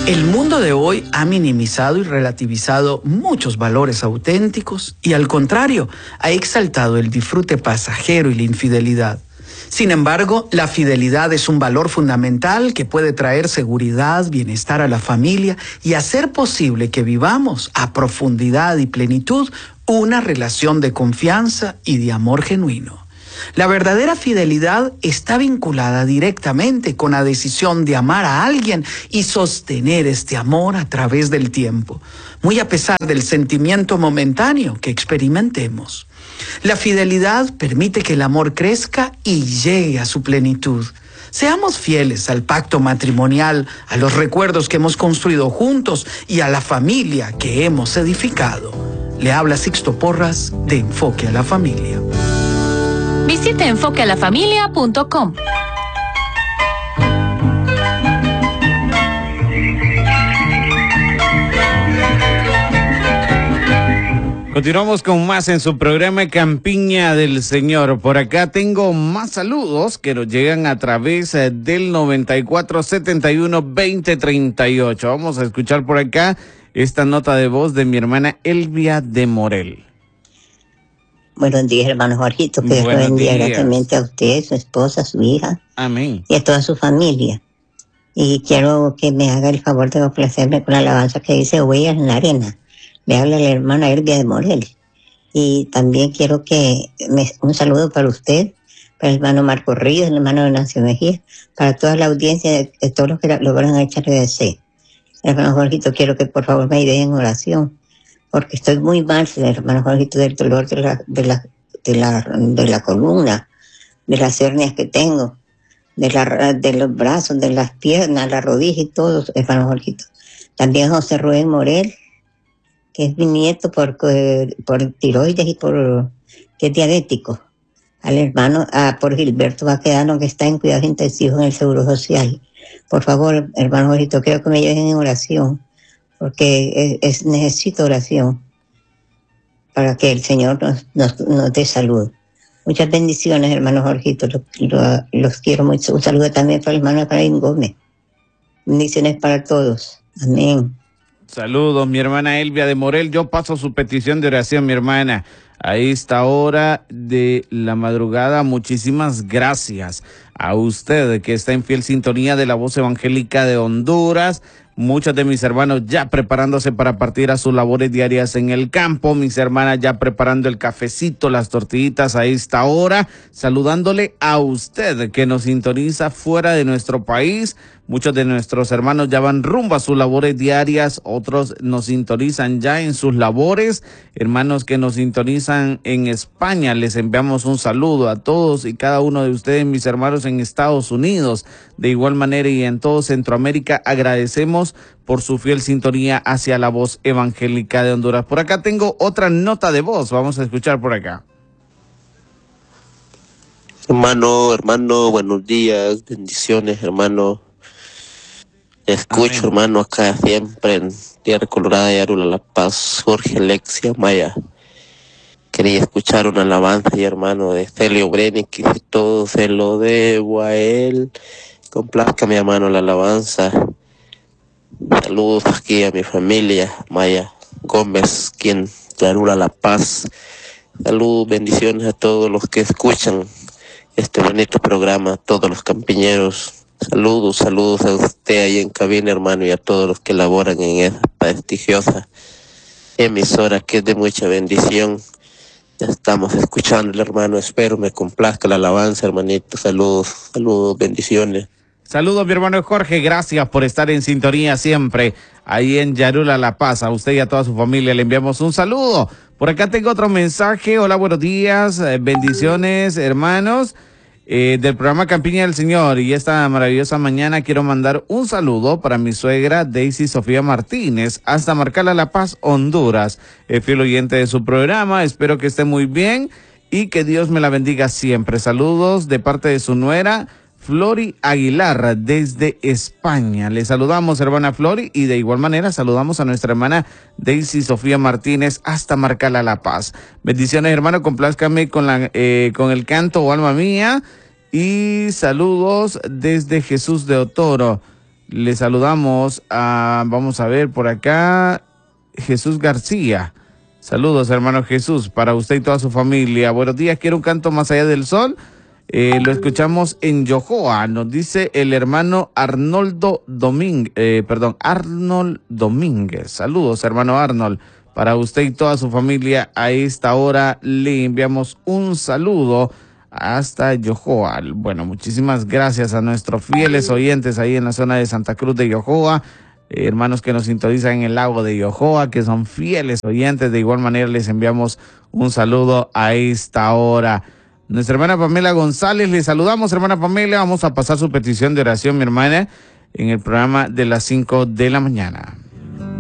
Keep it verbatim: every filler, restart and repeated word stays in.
El mundo de hoy ha minimizado y relativizado muchos valores auténticos y, al contrario, ha exaltado el disfrute pasajero y la infidelidad. Sin embargo, la fidelidad es un valor fundamental que puede traer seguridad, bienestar a la familia y hacer posible que vivamos a profundidad y plenitud una relación de confianza y de amor genuino. La verdadera fidelidad está vinculada directamente con la decisión de amar a alguien y sostener este amor a través del tiempo, muy a pesar del sentimiento momentáneo que experimentemos. La fidelidad permite que el amor crezca y llegue a su plenitud. Seamos fieles al pacto matrimonial, a los recuerdos que hemos construido juntos y a la familia que hemos edificado. Le habla Sixto Porras de Enfoque a la Familia. Visite enfoque a la familia punto com. Continuamos con más en su programa Campiña del Señor. Por acá tengo más saludos que nos llegan a través del noventa y cuatro, setenta y uno, veinte, treinta y ocho. Vamos a escuchar por acá esta nota de voz de mi hermana Elvia de Morel. Buenos días, hermano Jorgito, que Dios lo bendiga grandemente a usted, su esposa, su hija. Amén. Y a toda su familia. Y quiero que me haga el favor de complacerme con la alabanza que dice Huellas en la Arena. Le habla la hermana Elvia de Morel. Y también quiero que me, un saludo para usted, para el hermano Marco Ríos, el hermano Venancio Mejía, para toda la audiencia de, de todos los que logran echar de C. Hermano Jorgito, quiero que por favor me ayuden en oración, porque estoy muy mal, hermano Jorgito, del dolor de la, de la, de la, de la columna, de las hernias que tengo, de la, de los brazos, de las piernas, la rodilla y todo, hermano Jorgito. También José Rubén Morel, que es mi nieto por, por tiroides y por, que es diabético. Al hermano, a, por Gilberto Baquedano, que está en cuidados intensivos en el Seguro Social. Por favor, hermano Jorgito, quiero que me ayuden en oración, porque es, es, necesito oración para que el Señor nos, nos, nos dé salud. Muchas bendiciones, hermano Jorgito, lo, lo, los quiero mucho. Un saludo también para el hermano Efraín Gómez. Bendiciones para todos. Amén. Saludos, mi hermana Elvia de Morel. Yo paso su petición de oración, mi hermana, a esta hora de la madrugada. Muchísimas gracias a usted que está en fiel sintonía de la Voz Evangélica de Honduras. Muchos de mis hermanos ya preparándose para partir a sus labores diarias en el campo. Mis hermanas ya preparando el cafecito, las tortillitas a esta hora. Saludándole a usted que nos sintoniza fuera de nuestro país. Muchos de nuestros hermanos ya van rumbo a sus labores diarias. Otros nos sintonizan ya en sus labores. Hermanos que nos sintonizan en España, les enviamos un saludo a todos y cada uno de ustedes, mis hermanos en Estados Unidos. De igual manera y en todo Centroamérica, agradecemos por su fiel sintonía hacia la Voz Evangélica de Honduras. Por acá tengo otra nota de voz. Vamos a escuchar por acá. Hermano, hermano, buenos días, bendiciones, hermano. Escucho, amén, hermano, acá siempre en Tierra Colorada y Arula, La Paz, Jorge Alexia Maya. Quería escuchar una alabanza, y hermano, de Celio Brenik, y si todo se lo debo a él. Complazca, mi hermano, la alabanza. Saludos aquí a mi familia, Maya Gómez, quien de Arula, La Paz. Saludos, bendiciones a todos los que escuchan este bonito programa, a todos los campiñeros. Saludos, saludos a usted ahí en cabina, hermano, y a todos los que laboran en esta prestigiosa emisora que es de mucha bendición. Ya estamos escuchando, hermano, espero me complazca la alabanza, hermanito. Saludos, saludos, bendiciones. Saludos, mi hermano Jorge, gracias por estar en sintonía siempre ahí en Yarula, La Paz. A usted y a toda su familia le enviamos un saludo. Por acá tengo otro mensaje. Hola, buenos días, eh, bendiciones, hermanos. Eh, del programa Campiña del Señor, y esta maravillosa mañana quiero mandar un saludo para mi suegra Daisy Sofía Martínez hasta Marcala, La Paz, Honduras. Eh, fiel oyente de su programa, espero que esté muy bien y que Dios me la bendiga siempre. Saludos de parte de su nuera Flori Aguilar desde España. Le saludamos, hermana Flori, y de igual manera saludamos a nuestra hermana Daisy Sofía Martínez hasta Marcala, La Paz. Bendiciones, hermano, complázcame con la eh, con el canto, oh alma mía, y saludos desde Jesús de Otoro. Le saludamos a, vamos a ver por acá, Jesús García. Saludos, hermano Jesús, para usted y toda su familia. Buenos días, quiero un canto más allá del sol. Eh, lo escuchamos en Yojoa, nos dice el hermano Arnoldo Domínguez, eh, perdón, Arnold Domínguez. Saludos, hermano Arnold, para usted y toda su familia. A esta hora le enviamos un saludo hasta Yojoa. Bueno, muchísimas gracias a nuestros fieles oyentes ahí en la zona de Santa Cruz de Yojoa, eh, hermanos que nos sintonizan en el lago de Yojoa, que son fieles oyentes. De igual manera les enviamos un saludo a esta hora. Nuestra hermana Pamela González, le saludamos, hermana Pamela. Vamos a pasar su petición de oración, mi hermana, en el programa de las cinco de la mañana.